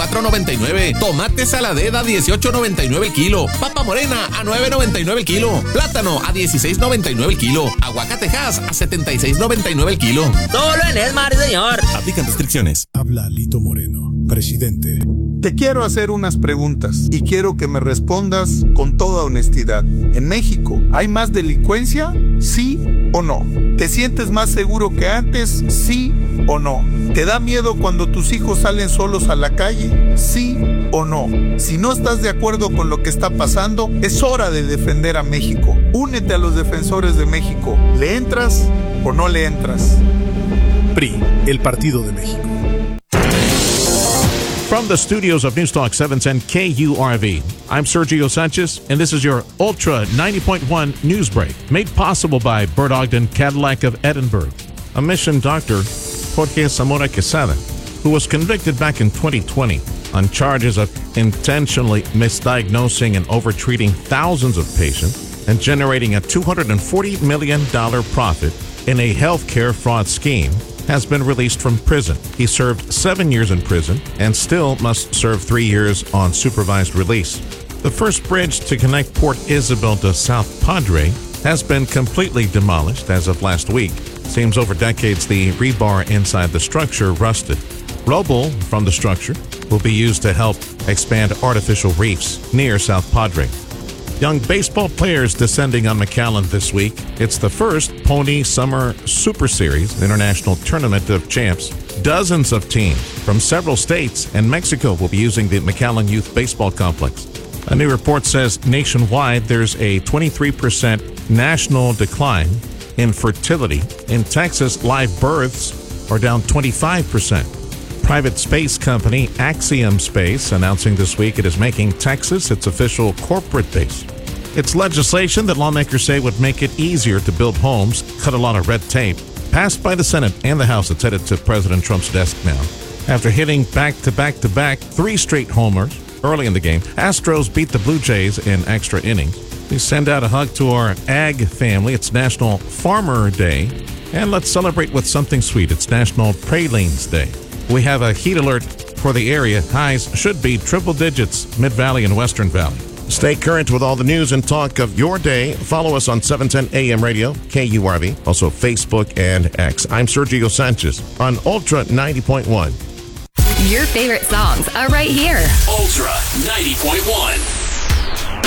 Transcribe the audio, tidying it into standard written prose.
4.99. Tomate saladera a 18.99 el kilo. Papa morena a 9.99 el kilo. Plátano a 16.99 el kilo. Aguacatejas a 76.99 el kilo. Solo en Esmar, señor. Aplican restricciones. Habla Lito Moreno, presidente. Te quiero hacer unas preguntas y quiero que me respondas con toda honestidad. ¿En México hay más delincuencia? ¿Sí o no? ¿Te sientes más seguro que antes? ¿Sí o no? ¿Te da miedo cuando tus hijos salen solos a la calle? ¿Sí o no? Si no estás de acuerdo con lo que está pasando, es hora de defender a México. Únete a los defensores de México. ¿Le entras o no le entras? PRI, el Partido de México. From the studios of Newstalk 710 KURV, I'm Sergio Sanchez, and this is your Ultra 90.1 News Break, made possible by Bert Ogden Cadillac of Edinburgh. A mission doctor, Jorge Zamora Quesada, who was convicted back in 2020 on charges of intentionally misdiagnosing and overtreating thousands of patients and generating a $240 million profit in a healthcare fraud scheme, has been released from prison. He served 7 years in prison and still must serve 3 years on supervised release. The first bridge to connect Port Isabel to South Padre has been completely demolished as of last week. Seems over decades the rebar inside the structure rusted. Rubble from the structure will be used to help expand artificial reefs near South Padre. Young baseball players descending on McAllen this week. It's the first Pony Summer Super Series International Tournament of Champs. Dozens of teams from several states and Mexico will be using the McAllen Youth Baseball Complex. A new report says nationwide there's a 23% national decline in fertility. In Texas, live births are down 25%. Private space company Axiom Space announcing this week it is making Texas its official corporate base. It's legislation that lawmakers say would make it easier to build homes, cut a lot of red tape, passed by the Senate and the House. It's headed to President Trump's desk now. After hitting back-to-back-to-back 3 straight homers early in the game, Astros beat the Blue Jays in extra innings. We send out a hug to our ag family. It's National Farmer Day. And let's celebrate with something sweet. It's National Pralines Day. We have a heat alert for the area. Highs should be triple digits, Mid-Valley and Western Valley. Stay current with all the news and talk of your day. Follow us on 710 AM Radio, KURV, also Facebook and X. I'm Sergio Sanchez on Ultra 90.1. Your favorite songs are right here. Ultra 90.1.